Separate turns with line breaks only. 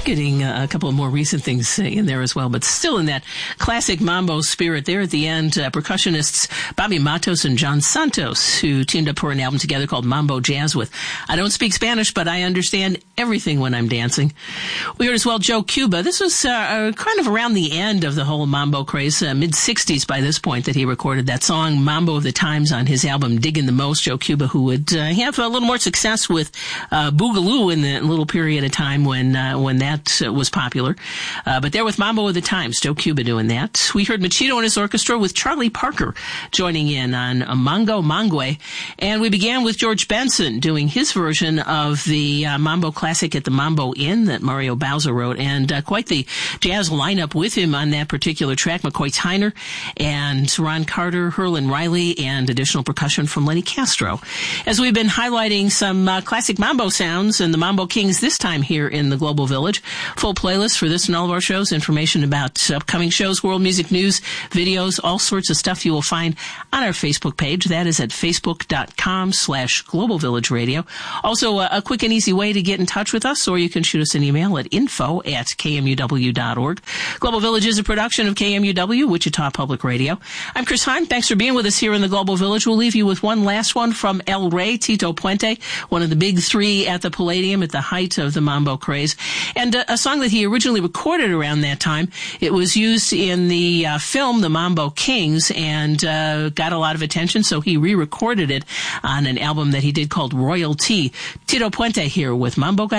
Getting a couple of more recent things in there as well, but still in that classic mambo spirit there at the end. Percussionists Bobby Matos and John Santos, who teamed up for an album together called Mambo Jazz with I don't speak Spanish, but I understand everything when I'm dancing. We heard as well Joe Cuba. This was kind of around the end of the whole mambo craze, mid-60s by this point that he recorded that song Mambo of the Times on his album Diggin' the Most. Joe Cuba, who would have a little more success with Boogaloo in the little period of time when that was popular. But there with Mambo of the Times, Joe Cuba doing that. We heard Machito and his orchestra with Charlie Parker joining in on Mango Mangue. And we began with George Benson doing his version of the mambo classic at the Mambo Inn that Mario Bauza wrote. And quite the jazz lineup with him on that particular track. McCoy Tyner and Ron Carter, Herlin Riley, and additional percussion from Lenny Castro. As we've been highlighting some classic mambo sounds and the Mambo Kings this time here in the Global Village. Full playlist for this and all of our shows, information about upcoming shows, world music news, videos, all sorts of stuff you will find on our Facebook page. That is at facebook.com/Global Village Radio. Also, a quick and easy way to get in touch with us, or you can shoot us an email at info@kmuw.org. Global Village is a production of KMUW, Wichita Public Radio. I'm Chris Heim. Thanks for being with us here in the Global Village. We'll leave you with one last one from El Rey, Tito Puente, one of the big three at the Palladium at the height of the mambo craze. And a song that he originally recorded around that time. It was used in the film The Mambo Kings and got a lot of attention, so he re-recorded it on an album that he did called Royalty. Tito Puente here with Mambo